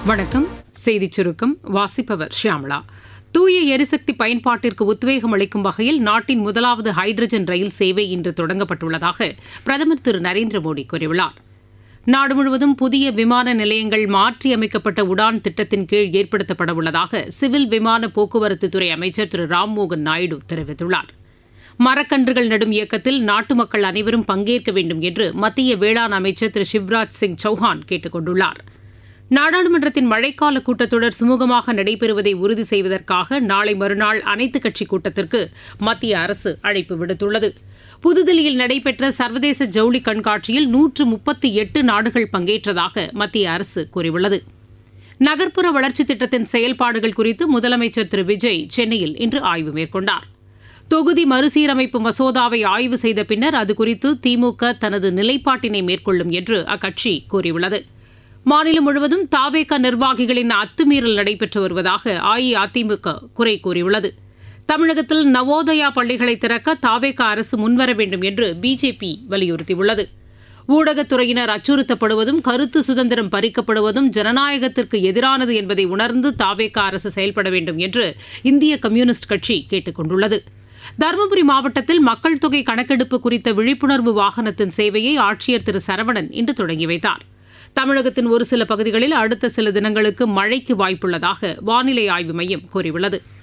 வணக்கம். செய்திச் சுருக்கம் வாசிப்பவர் ஷியாமளா. தூய எரிசக்தி பயன்பாட்டிற்கு உத்வேகம் அளிக்கும் வகையில் நாட்டின் முதலாவது ஹைட்ரஜன் ரயில் சேவை இன்று தொடங்கப்பட்டுள்ளதாக பிரதமர் திரு நரேந்திர மோடி கூறியுள்ளார். நாடு முழுவதும் புதிய விமான நிலையங்கள் மாற்றியமைக்கப்பட்ட உடான் திட்டத்தின் கீழ் ஏற்படுத்தப்பட உள்ளதாக சிவில் விமான போக்குவரத்துத்துறை அமைச்சர் திரு ராம்மோகன் நாயுடு தெரிவித்துள்ளார். மரக்கன்றுகள் நடும் இயக்கத்தில் நாட்டு மக்கள் அனைவரும் பங்கேற்க வேண்டும் என்று மத்திய வேளாண் அமைச்சர் திரு சிவராஜ் சிங் சௌஹான் கேட்டுக் கொண்டுள்ளார். நாடாளுமன்றத்தின் மழைக்கால கூட்டத்தொடர் சுமூகமாக நடைபெறுவதை உறுதி செய்வதற்காக நாளை மறுநாள் அனைத்துக் கட்சிக் கூட்டத்திற்கு மத்திய அரசு அழைப்பு விடுத்துள்ளது. புதுதில்லியில் நடைபெற்ற சர்வதேச ஜவுளி கண்காட்சியில் 138 நாடுகள் பங்கேற்றதாக மத்திய அரசு கூறியுள்ளது. நகர்ப்புற வளர்ச்சித் திட்டத்தின் செயல்பாடுகள் குறித்து முதலமைச்சர் திரு விஜய் சென்னையில் இன்று ஆய்வு மேற்கொண்டார். தொகுதி மறுசீரமைப்பு மசோதாவை ஆய்வு செய்த பின்னர் அதுகுறித்து திமுக தனது நிலைப்பாட்டினை மேற்கொள்ளும் என்று அக்கட்சி கூறியுள்ளது. மாநிலம் முழுவதும் தாவேக நிர்வாகிகளின் அத்துமீறல் நடைபெற்று வருவதாக அஇஅதிமுக குறை கூறியுள்ளது. தமிழகத்தில் நவோதயா பள்ளிகளை திறக்க தாவேக அரசு முன்வர வேண்டும் என்று பிஜேபி வலியுறுத்தியுள்ளது. ஊடகத்துறையினர் அச்சுறுத்தப்படுவதும் கருத்து சுதந்திரம் பறிக்கப்படுவதும் ஜனநாயகத்திற்கு எதிரானது என்பதை உணர்ந்து தாவேக அரசு செயல்பட வேண்டும் என்று இந்திய கம்யூனிஸ்ட் கட்சி கேட்டுக் கொண்டுள்ளது. தருமபுரி மாவட்டத்தில் மக்கள் தொகை கணக்கெடுப்பு குறித்த விழிப்புணர்வு வாகனத்தின் சேவையை ஆட்சியர் திரு சரவணன் இன்று தொடங்கி வைத்தார். தமிழகத்தின் ஒரு சில பகுதிகளில் அடுத்த சில தினங்களுக்கு மழைக்கு வாய்ப்புள்ளதாக வானிலை ஆய்வு மையம் கூறியுள்ளது.